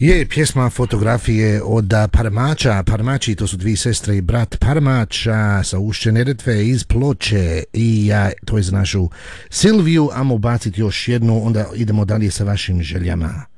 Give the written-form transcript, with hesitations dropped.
Je pjesma fotografije od Parmača. Parmači, to su dvije sestre i brat Parmača sa ušće Neretve iz Ploče i to je za našu Silviju. Amo baciti još jednu, onda idemo dalje sa vašim željama.